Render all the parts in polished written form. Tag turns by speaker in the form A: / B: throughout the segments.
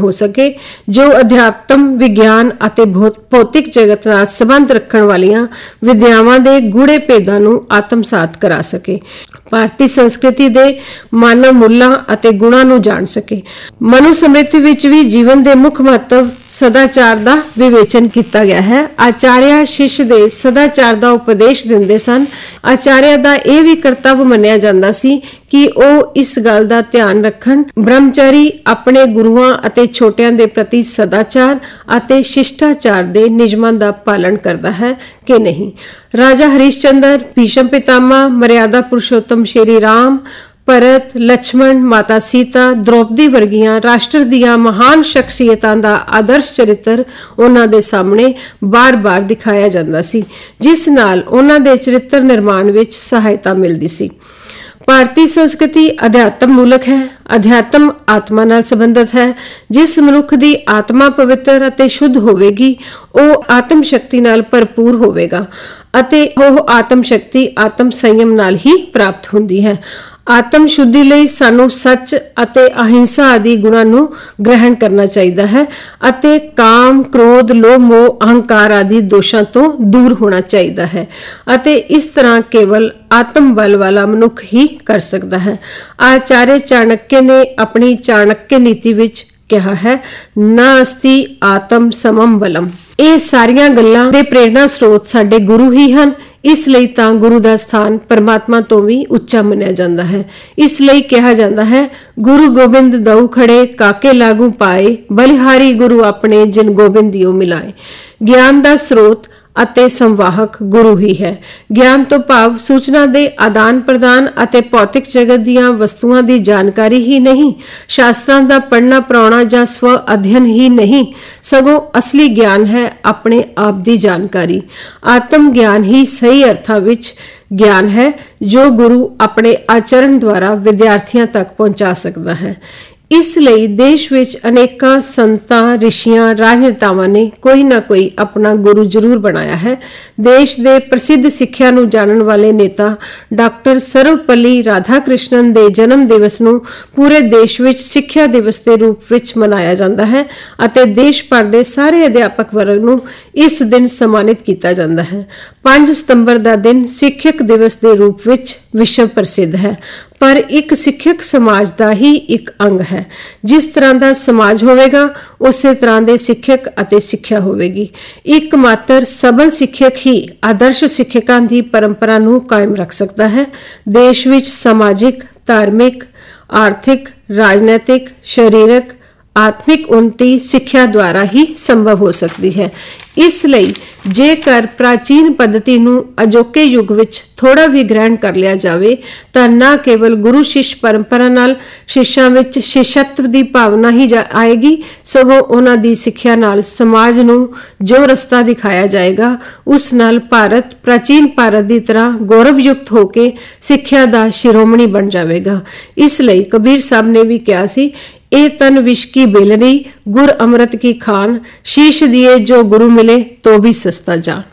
A: ਹੋ ਸਕੇ, ਜੋ ਅਧਿਆਤਮ, ਵਿਗਿਆਨ ਅਤੇ ਭੌਤਿਕ ਜਗਤ ਨਾਲ ਸੰਬੰਧ ਰੱਖਣ ਵਾਲੀਆਂ ਵਿਦਿਆਵਾਂ ਦੇ ਗੂੜੇ ਭੇਦਾਂ ਨੂੰ ਆਤਮਸਾਤ ਕਰਾ ਸਕੇ, ਭਾਰਤੀ ਸੰਸਕ੍ਰਿਤੀ ਦੇ ਮਾਨਵ ਮੁੱਲਾਂ ਅਤੇ ਗੁਣਾਂ ਨੂੰ ਜਾਣ ਸਕੇ। ਮਨੁ ਸਮ੍ਰਿਤੀ ਵਿੱਚ ਵੀ ਜੀਵਨ ਦੇ ਮੁੱਖ ਮਹੱਤਵ ਸਦਾਚਾਰ ਦਾ ਵਿਵੇਚਨ ਕੀਤਾ ਗਿਆ ਹੈ। ਆਚਾਰਿਆ ਸ਼ਿਸ਼ ਦੇ ਸਦਾਚਾਰ ਦਾ ਉਪਦੇਸ਼ ਦਿੰਦੇ ਸਨ। ਆਚਾਰਿਆ ਦਾ ਇਹ ਵੀ ਕਰਤੱਵ ਮੰਨਿਆ ਜਾਂਦਾ ਸੀ ਕਿ ਉਹ ਇਸ ਗੱਲ ਦਾ ਧਿਆਨ ਰੱਖਣ, ਬ੍ਰਹਮਚਾਰੀ ਆਪਣੇ ਗੁਰੂਆਂ ਅਤੇ ਛੋਟਿਆਂ ਦੇ ਪ੍ਰਤੀ ਸਦਾਚਾਰ ਅਤੇ ਸ਼ਿਸ਼ਟਾਚਾਰ ਦੇ ਨਿਯਮਾਂ ਦਾ ਪਾਲਣ ਕਰਦਾ ਹੈ ਕਿ ਨਹੀਂ। ਰਾਜਾ ਹਰੀਸ਼ਚੰਦਰ, ਭੀਸ਼ਮ ਪਿਤਾਮਾ, ਮਰਿਆਦਾ ਪੁਰਸ਼ੋਤਮ ਸ਼੍ਰੀ ਰਾਮ, ਭਰਤ, ਲక్ష్మణ, ਮਾਤਾ ਸੀਤਾ, ਦ੍ਰੋਪਦੀ ਵਰਗੀਆਂ ਰਾਸ਼ਟਰ ਦੀਆਂ ਮਹਾਨ ਸ਼ਖਸੀਅਤਾਂ ਦਾ ਆਦਰਸ਼ ਚਰਿੱਤਰ ਉਹਨਾਂ ਦੇ ਸਾਹਮਣੇ ਬਾਰ-ਬਾਰ ਦਿਖਾਇਆ ਜਾਂਦਾ ਸੀ, ਜਿਸ ਨਾਲ ਉਹਨਾਂ ਦੇ ਚਰਿੱਤਰ ਨਿਰਮਾਣ ਵਿੱਚ ਸਹਾਇਤਾ ਮਿਲਦੀ ਸੀ। ਭਾਰਤੀ ਸੰਸਕ੍ਰਿਤੀ ਅਧਿਆਤਮ ਮੂਲਕ ਹੈ। ਅਧਿਆਤਮ ਆਤਮਾ ਨਾਲ ਸੰਬੰਧਿਤ ਹੈ। ਜਿਸ ਮਨੁੱਖ ਦੀ ਆਤਮਾ ਪਵਿੱਤਰ ਅਤੇ ਸ਼ੁੱਧ ਹੋਵੇਗੀ, ਉਹ ਆਤਮ ਸ਼ਕਤੀ ਨਾਲ ਭਰਪੂਰ ਹੋਵੇਗਾ ਅਤੇ ਉਹ ਆਤਮ ਸ਼ਕਤੀ ਆਤਮ ਸੰਯਮ ਨਾਲ ਹੀ ਪ੍ਰਾਪਤ ਹੁੰਦੀ ਹੈ। ਆਤਮ ਸ਼ੁੱਧੀ ਲਈ ਸਾਨੂੰ ਸੱਚ ਅਤੇ ਅਹਿੰਸਾ ਆਦਿ ਗੁਣਾਂ ਨੂੰ ਗ੍ਰਹਿਣ ਕਰਨਾ ਚਾਹੀਦਾ ਹੈ ਅਤੇ ਕਾਮ, ਕ੍ਰੋਧ, ਲੋਭ, ਮੋਹ, ਅਹੰਕਾਰ ਆਦਿ ਦੋਸ਼ਾਂ ਤੋਂ ਦੂਰ ਹੋਣਾ ਚਾਹੀਦਾ ਹੈ ਅਤੇ ਇਸ ਤਰ੍ਹਾਂ ਕੇਵਲ ਆਤਮ ਬਲ ਵਾਲਾ ਮਨੁੱਖ ਹੀ ਕਰ ਸਕਦਾ ਹੈ। ਆਚਾਰਯ ਚਾਣਕਯ ਨੇ ਆਪਣੀ ਚਾਣਕਯ ਨੀਤੀ ਵਿੱਚ ਕਿਹਾ ਹੈ, ਨਾ ਅਸਤੀ ਆਤਮ ਸਮਮ ਬਲਮ। ਇਹ ਸਾਰੀਆਂ ਗੱਲਾਂ ਦੇ ਪ੍ਰੇਰਣਾ ਸਰੋਤ ਸਾਡੇ ਗੁਰੂ ਹੀ ਹਨ। ਇਸ ਲਈ ਤਾਂ ਗੁਰੂ ਦਾ ਸਥਾਨ ਪਰਮਾਤਮਾ ਤੋਂ ਵੀ ਉੱਚਾ ਮੰਨਿਆ ਜਾਂਦਾ ਹੈ। ਇਸ ਲਈ ਕਿਹਾ ਜਾਂਦਾ ਹੈ, ਗੁਰੂ ਗੋਬਿੰਦ ਦਉ ਖੜੇ, ਕਾਕੇ ਲਾਗੂ ਪਾਏ, ਬਲਿਹਾਰੀ ਗੁਰੂ ਆਪਣੇ, ਜਿਨ ਗੋਬਿੰਦ ਦਿਓ ਮਿਲਾਏ। ਗਿਆਨ ਦਾ ਸਰੋਤ ਅਤੇ ਸੰਵਾਹਕ ਗੁਰੂ ਹੀ ਹੈ। ਗਿਆਨ ਤੋਂ ਭਾਵ ਸੂਚਨਾ ਦੇ ਆਦਾਨ ਪ੍ਰਦਾਨ ਅਤੇ ਭੌਤਿਕ ਜਗਤ ਦੀਆਂ ਵਸਤੂਆਂ ਦੀ ਜਾਣਕਾਰੀ ਹੀ ਨਹੀਂ, ਸ਼ਾਸਤਰਾਂ ਦਾ ਪੜ੍ਹਨਾ ਪੜਾਉਣਾ ਜਾਂ ਸਵ ਅਧਿਐਨ ਹੀ ਨਹੀਂ, ਸਗੋਂ ਅਸਲੀ ਗਿਆਨ ਹੈ ਆਪਣੇ ਆਪ ਦੀ ਜਾਣਕਾਰੀ। ਆਤਮ ਗਿਆਨ ਹੀ ਸਹੀ ਅਰਥਾਂ ਵਿੱਚ ਗਿਆਨ ਹੈ ਜੋ ਗੁਰੂ ਆਪਣੇ ਆਚਰਣ ਦੁਆਰਾ ਵਿਦਿਆਰਥੀਆਂ ਤੱਕ ਪਹੁੰਚਾ ਸਕਦਾ ਹੈ। ਇਸ ਲਈ ਦੇਸ਼ ਵਿੱਚ ਅਨੇਕਾਂ ਸੰਤਾਂ, ਰਿਸ਼ੀਆਂ, ਰਾਜਨੇਤਾਵਾਂ ਨੇ ਕੋਈ ਨਾ ਕੋਈ ਆਪਣਾ ਗੁਰੂ ਜ਼ਰੂਰ ਬਣਾਇਆ ਹੈ। ਦੇਸ਼ ਦੇ ਪ੍ਰਸਿੱਧ ਸਿੱਖਿਆ ਨੂੰ ਜਾਣਨ ਵਾਲੇ ਨੇਤਾ ਡਾਕਟਰ ਸਰਵਪੱਲੀ ਰਾਧਾਕ੍ਰਿਸ਼ਨਨ ਦੇ ਜਨਮ ਦਿਵਸ ਨੂੰ ਪੂਰੇ ਦੇਸ਼ ਵਿੱਚ ਸਿੱਖਿਆ ਦਿਵਸ ਦੇ ਰੂਪ ਵਿੱਚ ਮਨਾਇਆ ਜਾਂਦਾ ਹੈ ਅਤੇ ਦੇਸ਼ ਭਰ ਦੇ ਸਾਰੇ ਅਧਿਆਪਕ ਵਰਗ ਨੂੰ ਇਸ ਦਿਨ ਸਨਮਾਨਿਤ ਕੀਤਾ ਜਾਂਦਾ ਹੈ। 5 ਸਤੰਬਰ ਦਾ ਦਿਨ ਸਿੱਖਿਅਕ ਦਿਵਸ ਦੇ ਰੂਪ ਵਿੱਚ ਵਿਸ਼ਵ ਪ੍ਰਸਿੱਧ ਹੈ, ਪਰ ਇੱਕ ਸਿੱਖਿਅਕ ਸਮਾਜ ਦਾ ਹੀ ਇੱਕ ਅੰਗ ਹੈ। ਜਿਸ ਤਰ੍ਹਾਂ ਦਾ ਸਮਾਜ ਹੋਵੇਗਾ, ਉਸੇ ਤਰ੍ਹਾਂ ਦੇ ਸਿੱਖਿਅਕ ਅਤੇ ਸਿੱਖਿਆ ਹੋਵੇਗੀ। ਇੱਕ ਮਾਤਰ ਸਬਲ ਸਿੱਖਿਅਕ ਹੀ ਆਦਰਸ਼ ਸਿੱਖਿਅਕਾਂ ਦੀ ਪਰੰਪਰਾ ਨੂੰ ਕਾਇਮ ਰੱਖ ਸਕਦਾ ਹੈ। ਦੇਸ਼ ਵਿੱਚ ਸਮਾਜਿਕ, ਧਾਰਮਿਕ, ਆਰਥਿਕ, ਰਾਜਨੀਤਿਕ, ਸਰੀਰਕ, ਆਤਮਿਕ ਉન્નਤੀ ਸਿੱਖਿਆ ਦੁਆਰਾ ਹੀ ਸੰਭਵ ਹੋ ਸਕਦੀ ਹੈ। ਇਸ ਲਈ ਜੇਕਰ ਪ੍ਰਾਚੀਨ ਪੱਧਤੀ ਨੂੰ ਅਜੋਕੇ ਯੁੱਗ ਵਿੱਚ ਥੋੜਾ ਵੀ ਗ੍ਰਹਿਣ ਕਰ ਲਿਆ ਜਾਵੇ ਤਾਂ ਨਾ ਕੇਵਲ ਗੁਰੂ ਸ਼ਿਸ਼ ਪਰੰਪਰਾ ਨਾਲ ਸ਼ਿਸ਼ਾਂ ਵਿੱਚ ਸ਼ਿਸ਼ਤਵ ਦੀ ਭਾਵਨਾ ਹੀ ਆਏਗੀ, ਸਗੋਂ ਉਹਨਾਂ ਦੀ ਸਿੱਖਿਆ ਨਾਲ ਸਮਾਜ ਨੂੰ ਜੋ ਰਸਤਾ ਦਿਖਾਇਆ ਜਾਏਗਾ, ਉਸ ਨਾਲ ਭਾਰਤ ਪ੍ਰਾਚੀਨ ਭਾਰਤ ਦੀ ਤਰ੍ਹਾਂ ਗੌਰਵਯੁਕਤ ਹੋ ਕੇ ਸਿੱਖਿਆ ਦਾ ਸ਼ਿਰੋਮਣੀ ਬਣ ਜਾਵੇਗਾ। ਇਸ ਲਈ ਕਬੀਰ ਸਾਹਿਬ ਨੇ ਵੀ ਕਿਹਾ ਸੀ, ਇਹ ਤਨ ਵਿਸ਼ ਕੀ ਬੇਲਰੀ, ਗੁਰ ਅੰਮ੍ਰਿਤ ਕੀ ਖਾਨ, ਸ਼ੀਸ਼ ਦੀਏ ਜੋ ਗੁਰੂ ਮਿਲੇ ਤੋ ਵੀ ਸਸਤਾ ਜਾਨ।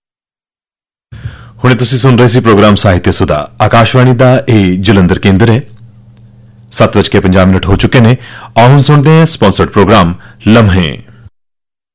B: ਹੁਣੇ ਤੁਸੀਂ ਸੁਣ ਰਹੇ ਸੀ ਪ੍ਰੋਗਰਾਮ ਸਾਹਿਤਯ ਸੁਧਾ। ਆਕਾਸ਼ਵਾਣੀ ਦਾ ਇਹ ਜਲੰਧਰ ਕੇਂਦਰ ਹੈ। 7:50 ਹੋ ਚੁੱਕੇ ਨੇ। ਆਓ ਹੁਣ ਸੁਣਦੇ ਹਾਂ ਸਪਾਂਸਰਡ ਪ੍ਰੋਗਰਾਮ ਲਮਹੇ।